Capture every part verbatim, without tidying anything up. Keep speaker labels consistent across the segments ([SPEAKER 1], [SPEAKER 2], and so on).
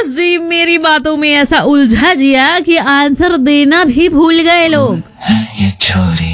[SPEAKER 1] बस जी मेरी बातों में ऐसा उलझा जिया कि आंसर देना भी भूल गए लोग।
[SPEAKER 2] ये छोरी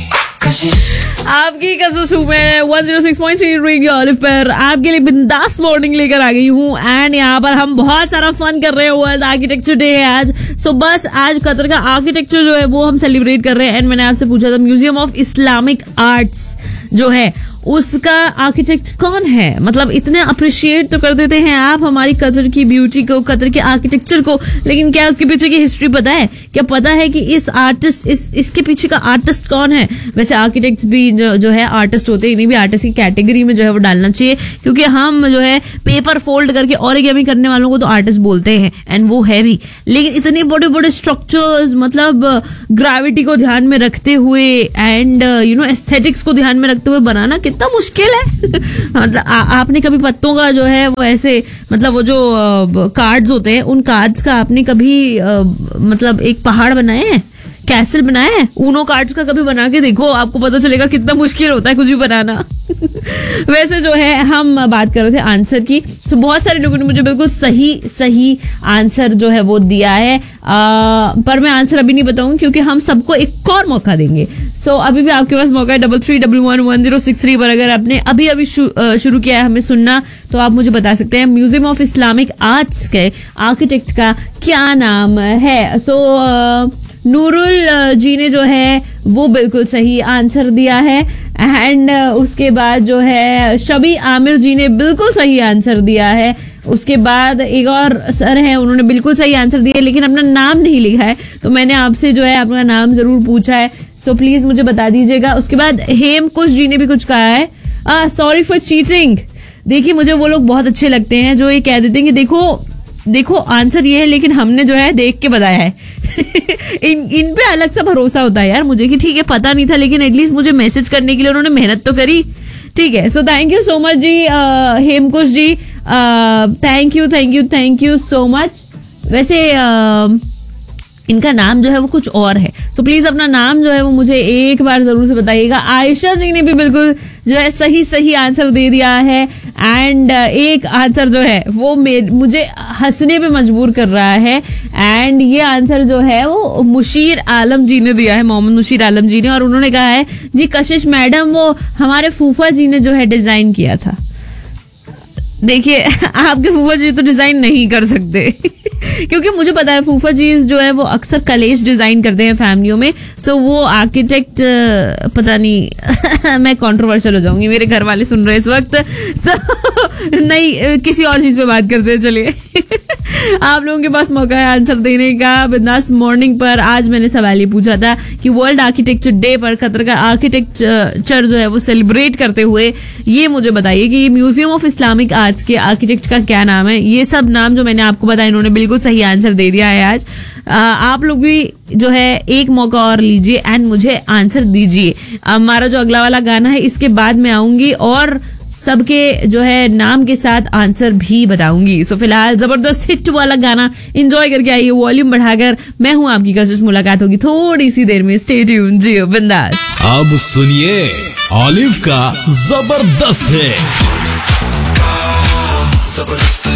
[SPEAKER 1] आपकी कशिश हूँ मैं one zero six point three radio olive पर आपके लिए बिंदास मॉर्निंग लेकर आ गई हूँ। एंड यहाँ पर हम बहुत सारा फन कर रहे हैं। वर्ल्ड आर्किटेक्चर डे है आज। सो बस आज कतर का आर्किटेक्चर जो है वो हम सेलिब्रेट कर रहे हैं। एंड मैंने आपसे पूछा था म्यूजियम ऑफ इस्लामिक आर्ट्स जो है उसका आर्किटेक्ट कौन है, मतलब इतने अप्रिशिएट तो कर देते हैं आप हमारी कतर की ब्यूटी को, कतर के आर्किटेक्चर को, लेकिन क्या उसके पीछे की हिस्ट्री पता है? क्या पता है कि इस आर्टिस्ट इस इसके पीछे का आर्टिस्ट कौन है? वैसे आर्किटेक्ट्स भी जो, जो है आर्टिस्ट होते हैं, इन्हीं भी आर्टिस्ट की कैटेगरी में जो है वो डालना चाहिए, क्योंकि हम जो है पेपर फोल्ड करके ओरिगामी करने वालों को तो आर्टिस्ट बोलते हैं एंड वो है भी, लेकिन इतने बड़े बड़े स्ट्रक्चर्स, मतलब ग्रेविटी को ध्यान में रखते हुए एंड यू नो एस्थेटिक्स को ध्यान में रखते हुए बनाना कितना मुश्किल है। मतलब आपने कभी पत्तों का जो है वो ऐसे, मतलब वो जो कार्ड्स होते हैं उन कार्ड्स का आपने कभी आ, मतलब एक पहाड़ बनाए हैं, कैसल बनाए हैं? ऊनो कार्ड्स का कभी बना के देखो, आपको पता चलेगा कितना मुश्किल होता है कुछ भी बनाना। वैसे जो है हम बात कर रहे थे आंसर की, तो बहुत सारे लोगों ने मुझे बिल्कुल सही सही आंसर जो है वो दिया है, आ, पर मैं आंसर अभी नहीं बताऊंगी क्योंकि हम सबको एक और मौका देंगे। सो so, अभी भी आपके पास मौका है double three double one one zero six three पर। अगर आपने अभी अभी शुरू किया है हमें सुनना तो आप मुझे बता सकते हैं म्यूजियम ऑफ इस्लामिक आर्ट्स के आर्किटेक्ट का क्या नाम है। सो so, नूरुल जी ने जो है वो बिल्कुल सही आंसर दिया है। एंड उसके बाद जो है शबी आमिर जी ने बिल्कुल सही आंसर दिया है। उसके बाद एक और सर हैं, उन्होंने बिल्कुल सही आंसर दिया लेकिन अपना नाम नहीं लिखा है, तो मैंने आपसे जो है अपना नाम जरूर पूछा है, सो प्लीज मुझे बता दीजिएगा। उसके बाद हेम कुश जी ने भी कुछ कहा है, सॉरी फॉर चीटिंग। देखिए मुझे वो लोग बहुत अच्छे लगते हैं जो ये कह देते हैं कि देखो देखो आंसर ये है लेकिन हमने जो है देख के बताया है। इन इन पे अलग सा भरोसा होता है यार मुझे कि ठीक है पता नहीं था लेकिन एटलीस्ट मुझे मैसेज करने के लिए उन्होंने मेहनत तो करी। ठीक है, so thank you so much ji हेमकुश ji, thank you thank you thank you so much. वैसे uh, इनका नाम जो है वो कुछ और है, सो प्लीज अपना नाम जो है वो मुझे एक बार जरूर से बताइएगा। आयशा जी ने भी बिल्कुल जो है सही सही आंसर दे दिया है। एंड एक आंसर जो है वो मुझे हंसने पे मजबूर कर रहा है, एंड ये आंसर जो है वो मुशीर आलम जी ने दिया है, मोहम्मद मुशीर आलम जी ने, और उन्होंने कहा है जी कशिश मैडम वो हमारे फूफा जी ने जो है डिजाइन किया था। देखिए आपके फूफा जी तो डिजाइन नहीं कर सकते क्योंकि मुझे पता है फूफा जी जो है वो अक्सर कलेश डिजाइन करते हैं फैमिलियों में, सो वो आर्किटेक्ट पता नहीं मैं कंट्रोवर्शियल हो जाऊंगी, मेरे घर वाले सुन रहे इस वक्त, सो नहीं किसी और चीज पे बात करते हैं। चलिए आप लोगों के पास मौका है आंसर देने का बिंदास मॉर्निंग पर। आज मैंने सवाल ये पूछा था कि वर्ल्ड आर्किटेक्चर डे पर कतर का आर्किटेक्चर जो है वो सेलिब्रेट करते हुए ये मुझे बताइए कि म्यूजियम ऑफ इस्लामिक आर्ट्स के आर्किटेक्ट का क्या नाम है। ये सब नाम जो मैंने आपको बताया इन्होंने बिल्कुल सही आंसर दे दिया है आज। आ, आप लोग भी जो है एक मौका और लीजिए एंड मुझे आंसर दीजिए। हमारा जो अगला वाला गाना है इसके बाद मैं आऊंगी और सबके जो है नाम के साथ आंसर भी बताऊंगी। सो फिलहाल जबरदस्त हिट वाला गाना एंजॉय करके आइए वॉल्यूम बढ़ाकर। मैं हूं आपकी कशिश, मुलाकात होगी थोड़ी सी देर में। स्टे ट्यून, जियो बिंदास।
[SPEAKER 3] अब सुनिए ऑलिव का जबरदस्त है।